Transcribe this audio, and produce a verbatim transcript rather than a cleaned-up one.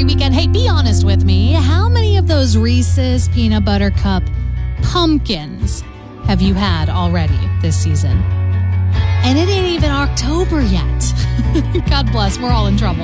anniversary weekend. Hey, be honest with me. How many of those Reese's Peanut Butter Cup pumpkins have you had already this season? And it ain't even October yet. God bless. We're all in trouble.